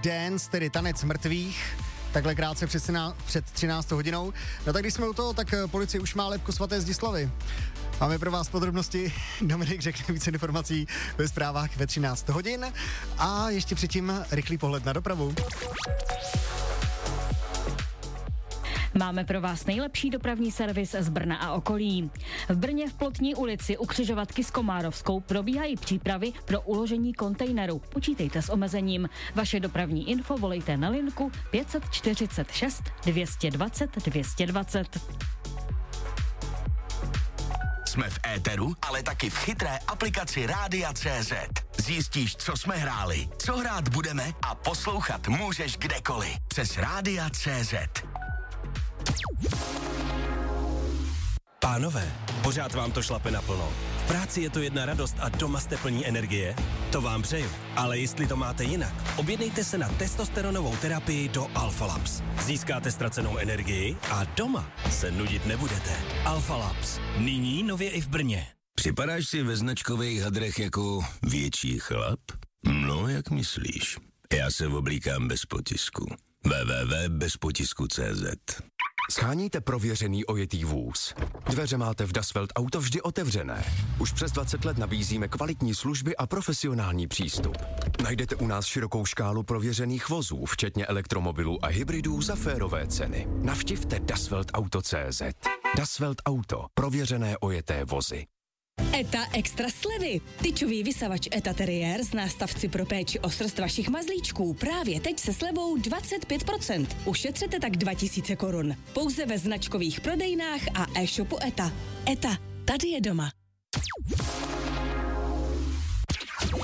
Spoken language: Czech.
Dance, tedy tanec mrtvých, takhle krátce před 13 hodinou. No tak když jsme u toho, tak policie už má lebku svaté Zdislavy. Máme pro vás podrobnosti, Dominik řekne více informací ve zprávách ve 13 hodin a ještě předtím rychlý pohled na dopravu. Máme pro vás nejlepší dopravní servis z Brna a okolí. V Brně v Plotní ulici u křižovatky s Komárovskou probíhají přípravy pro uložení kontejneru. Počítejte s omezením. Vaše dopravní info volejte na linku 546 220 220. Jsme v éteru, ale taky v chytré aplikaci Rádia.cz. Zjistíš, co jsme hráli, co hrát budeme a poslouchat můžeš kdekoliv. Přes Rádia.cz. Pánové, pořád vám to šlape naplno. V práci je to jedna radost a doma jste plní energie? To vám přeju. Ale jestli to máte jinak, objednejte se na testosteronovou terapii do Alpha Labs. Získáte ztracenou energii a doma se nudit nebudete. Alpha Labs. Nyní nově i v Brně. Připadáš si ve značkových hadrech jako větší chlap? No, jak myslíš? Já se oblíkám bez potisku. www.bezpotisku.cz. Sháníte prověřený ojetý vůz. Dveře máte v Das Welt Auto vždy otevřené. Už přes 20 let nabízíme kvalitní služby a profesionální přístup. Najdete u nás širokou škálu prověřených vozů, včetně elektromobilů a hybridů za férové ceny. Navštivte dasweltauto.cz. Das Welt Auto. Prověřené ojeté vozy. ETA extra slevy. Tyčový vysavač ETA Terrier z nástavci pro péči o srst vašich mazlíčků právě teď se slevou 25%. Ušetřete tak 2000 korun. Pouze ve značkových prodejnách a e-shopu ETA. ETA, tady je doma.